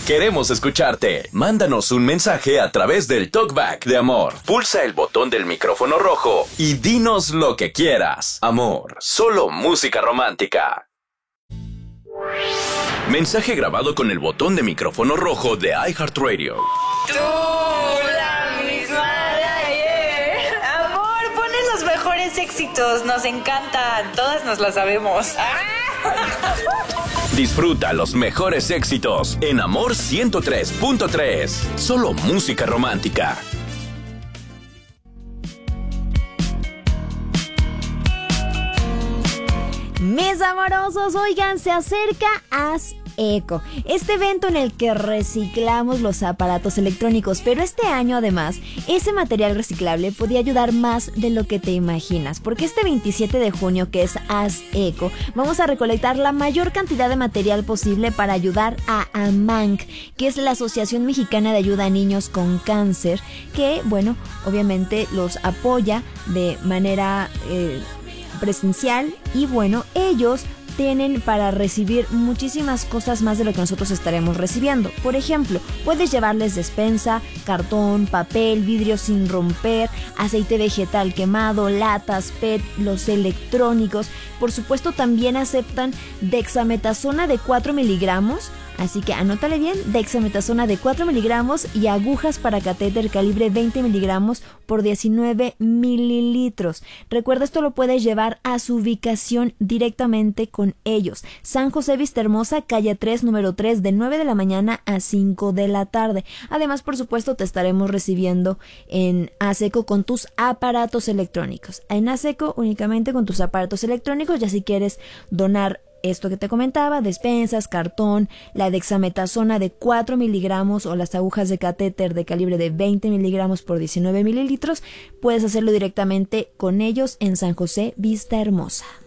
Queremos escucharte. Mándanos un mensaje a través del TalkBack de Amor. Pulsa el botón del micrófono rojo y dinos lo que quieras. Amor, solo música romántica. Mensaje grabado con el botón de micrófono rojo de iHeartRadio. Tú, la misma de ayer. Amor, pones los mejores éxitos. Nos encantan. Todas nos las sabemos. Disfruta los mejores éxitos en Amor 103.3. Solo música romántica. Mis amorosos, oigan, se acerca ASECO, este evento en el que reciclamos los aparatos electrónicos, pero este año además, ese material reciclable podía ayudar más de lo que te imaginas, porque este 27 de junio, que es ASECO, vamos a recolectar la mayor cantidad de material posible para ayudar a AMANC, que es la Asociación Mexicana de Ayuda a Niños con Cáncer, que, bueno, obviamente los apoya de manera presencial y bueno, ellos tienen para recibir muchísimas cosas más de lo que nosotros estaremos recibiendo. Por ejemplo, puedes llevarles despensa, cartón, papel, vidrio sin romper, aceite vegetal quemado, latas, PET, los electrónicos. Por supuesto, también aceptan dexametasona de 4 miligramos. Así que anótale bien, dexametasona de 4 miligramos y agujas para catéter calibre 20 miligramos por 19 mililitros. Recuerda, esto lo puedes llevar a su ubicación directamente con ellos. San José Vistahermosa, calle 3, número 3, de 9 de la mañana a 5 de la tarde. Además, por supuesto, te estaremos recibiendo en ASECO con tus aparatos electrónicos. En ASECO únicamente con tus aparatos electrónicos, ya si quieres donar esto que te comentaba, despensas, cartón, la dexametasona de 4 miligramos o las agujas de catéter de calibre de 20 miligramos por 19 mililitros, puedes hacerlo directamente con ellos en San José Vistahermosa.